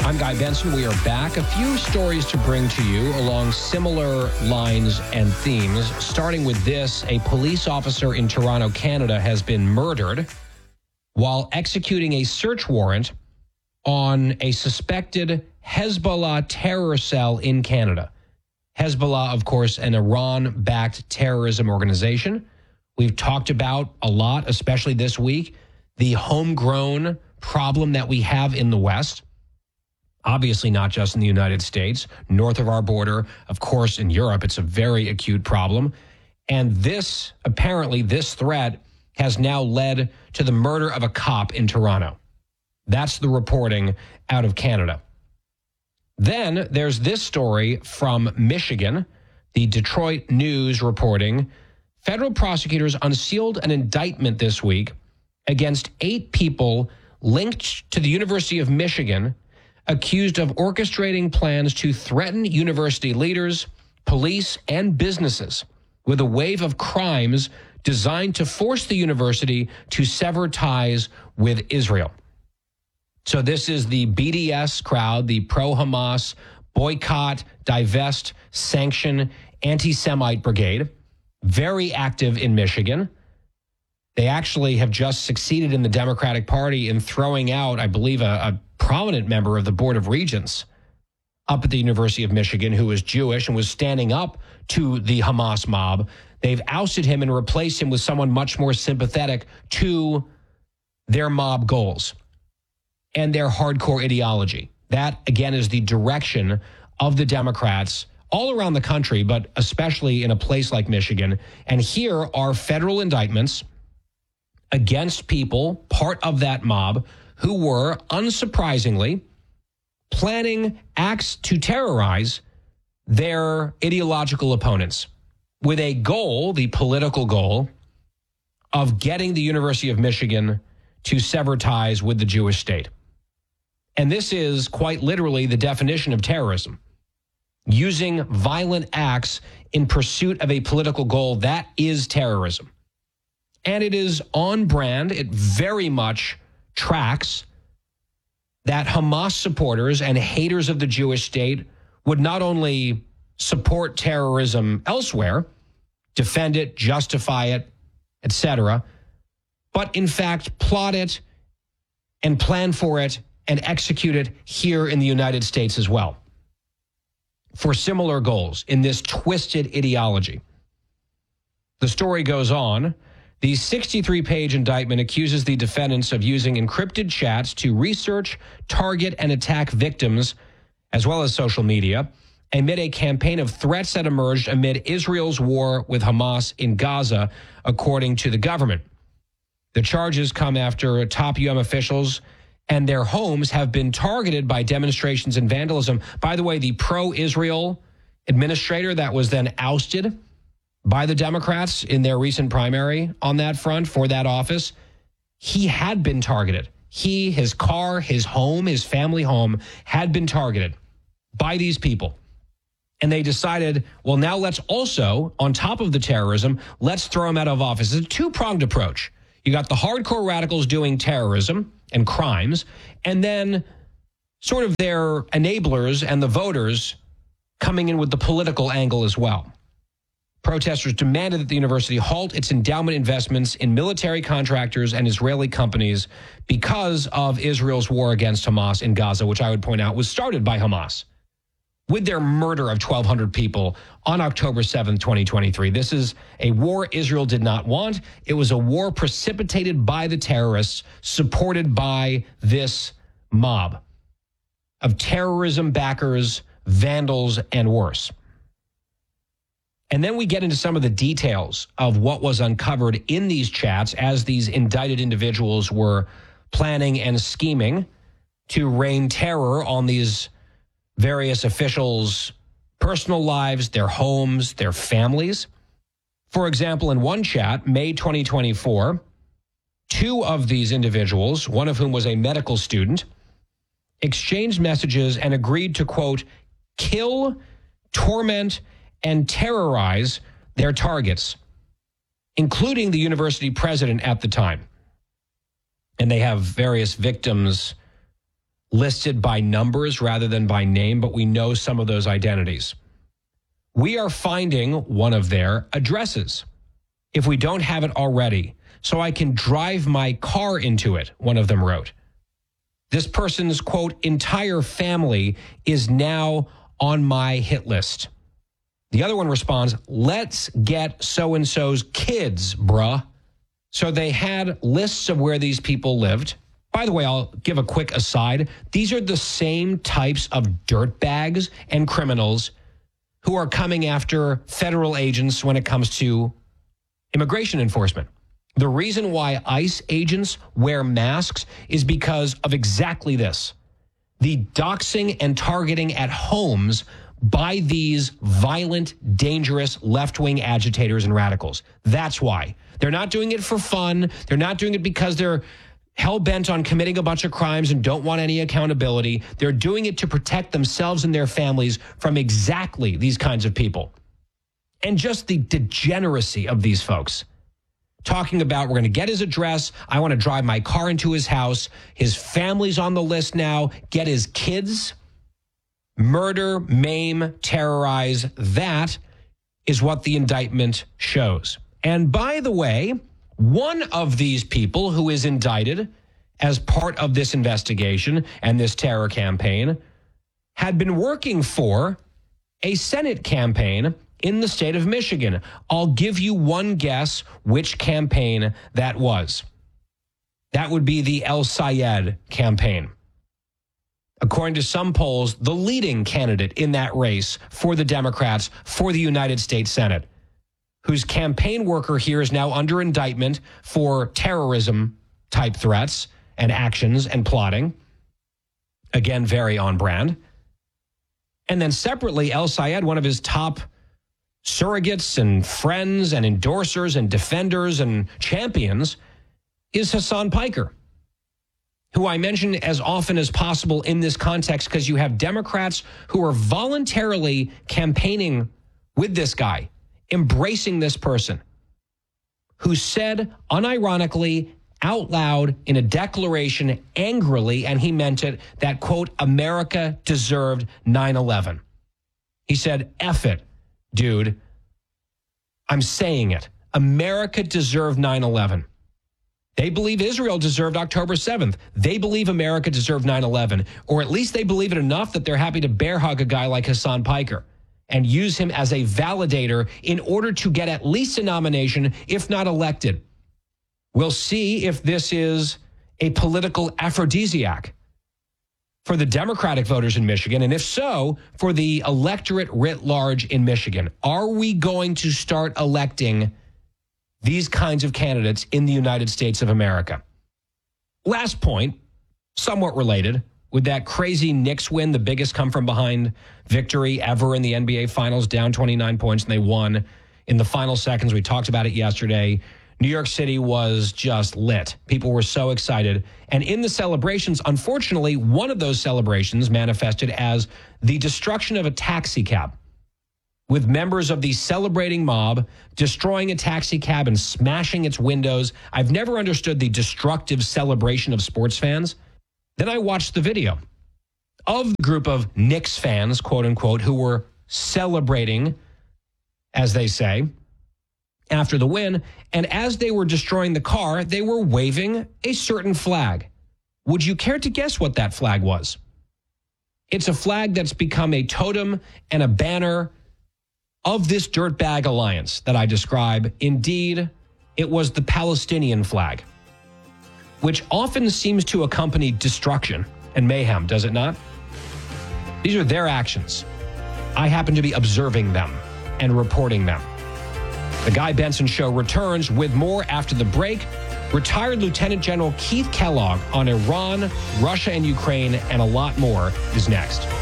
I'm Guy Benson. We are back. A few stories to bring to you along similar lines and themes. Starting with this, a police officer in Toronto, Canada, has been murdered while executing a search warrant on a suspected Hezbollah terror cell in Canada. Hezbollah, of course, an Iran-backed terrorism organization. We've talked about a lot, especially this week, the homegrown problem that we have in the West. Obviously not just in the United States, north of our border, of course, in Europe, it's a very acute problem. And this threat has now led to the murder of a cop in Toronto. That's the reporting out of Canada. Then there's this story from Michigan, the Detroit News reporting. Federal prosecutors unsealed an indictment this week against 8 people linked to the University of Michigan, accused of orchestrating plans to threaten university leaders, police, and businesses with a wave of crimes designed to force the university to sever ties with Israel. So this is the BDS crowd, the pro-Hamas, boycott, divest, sanction, anti-Semite brigade, very active in Michigan. They actually have just succeeded in the Democratic Party in throwing out, I believe, a prominent member of the Board of Regents up at the University of Michigan who was Jewish and was standing up to the Hamas mob. They've ousted him and replaced him with someone much more sympathetic to their mob goals and their hardcore ideology. That, again, is the direction of the Democrats all around the country, but especially in a place like Michigan. And here are federal indictments against people, part of that mob, who were, unsurprisingly, planning acts to terrorize their ideological opponents with a goal, the political goal, of getting the University of Michigan to sever ties with the Jewish state. And this is quite literally the definition of terrorism. Using violent acts in pursuit of a political goal, that is terrorism. And it is on brand. It very much tracks that Hamas supporters and haters of the Jewish state would not only support terrorism elsewhere, defend it, justify it, etc., but in fact plot it and plan for it and execute it here in the United States as well for similar goals in this twisted ideology. The story goes on. The 63-page indictment accuses the defendants of using encrypted chats to research, target, and attack victims, as well as social media, amid a campaign of threats that emerged amid Israel's war with Hamas in Gaza, according to the government. The charges come after top officials and their homes have been targeted by demonstrations and vandalism. By the way, the pro-Israel administrator that was then ousted by the Democrats in their recent primary on that front for that office, he had been targeted. He, his car, his home, his family home had been targeted by these people. And they decided, well, now let's also, on top of the terrorism, let's throw him out of office. It's a two-pronged approach. You got the hardcore radicals doing terrorism and crimes, and then sort of their enablers and the voters coming in with the political angle as well. Protesters demanded that the university halt its endowment investments in military contractors and Israeli companies because of Israel's war against Hamas in Gaza, which I would point out was started by Hamas with their murder of 1,200 people on October 7th, 2023. This is a war Israel did not want. It was a war precipitated by the terrorists, supported by this mob of terrorism backers, vandals, and worse. And then we get into some of the details of what was uncovered in these chats as these indicted individuals were planning and scheming to rain terror on these various officials' personal lives, their homes, their families. For example, in one chat, May 2024, 2 of these individuals, one of whom was a medical student, exchanged messages and agreed to, quote, kill, torment, and terrorize their targets, including the university president at the time. And they have various victims listed by numbers rather than by name, but we know some of those identities. We are finding one of their addresses, if we don't have it already, so I can drive my car into it, one of them wrote. This person's, quote, entire family is now on my hit list. The other one responds, let's get so-and-so's kids, bruh. So they had lists of where these people lived. By the way, I'll give a quick aside. These are the same types of dirtbags and criminals who are coming after federal agents when it comes to immigration enforcement. The reason why ICE agents wear masks is because of exactly this. The doxing and targeting at homes by these violent, dangerous left-wing agitators and radicals. That's why. They're not doing it for fun. They're not doing it because they're hell-bent on committing a bunch of crimes and don't want any accountability. They're doing it to protect themselves and their families from exactly these kinds of people. And just the degeneracy of these folks. Talking about, we're going to get his address. I want to drive my car into his house. His family's on the list now. Get his kids. Murder, maim, terrorize. That is what the indictment shows. And by the way, one of these people who is indicted as part of this investigation and this terror campaign had been working for a Senate campaign in the state of Michigan. I'll give you one guess which campaign that was. That would be the El Sayed campaign. According to some polls, the leading candidate in that race for the Democrats for the United States Senate, whose campaign worker here is now under indictment for terrorism type threats and actions and plotting. Again, very on brand. And then separately, El Sayed, one of his top surrogates and friends and endorsers and defenders and champions, is Hassan Piker, who I mention as often as possible in this context because you have Democrats who are voluntarily campaigning with this guy, embracing this person, who said unironically, out loud, in a declaration, angrily, and he meant it, that, quote, America deserved 9/11. He said, F it, dude. I'm saying it. America deserved 9/11. They believe Israel deserved October 7th. They believe America deserved 9/11, or at least they believe it enough that they're happy to bear hug a guy like Hassan Piker and use him as a validator in order to get at least a nomination, if not elected. We'll see if this is a political aphrodisiac for the Democratic voters in Michigan, and if so, for the electorate writ large in Michigan. Are we going to start electing these kinds of candidates in the United States of America? Last point, somewhat related, with that crazy Knicks win, the biggest come-from-behind victory ever in the NBA Finals, down 29 points, and they won in the final seconds. We talked about it yesterday. New York City was just lit. People were so excited. And in the celebrations, unfortunately, one of those celebrations manifested as the destruction of a taxi cab, with members of the celebrating mob destroying a taxi cab and smashing its windows. I've never understood the destructive celebration of sports fans. Then I watched the video of the group of Knicks fans, quote unquote, who were celebrating, as they say, after the win. And as they were destroying the car, they were waving a certain flag. Would you care to guess what that flag was? It's a flag that's become a totem and a banner of this dirtbag alliance that I describe. Indeed, it was the Palestinian flag, which often seems to accompany destruction and mayhem, does it not? These are their actions. I happen to be observing them and reporting them. The Guy Benson Show returns with more after the break. Retired Lieutenant General Keith Kellogg on Iran, Russia, and Ukraine, and a lot more is next.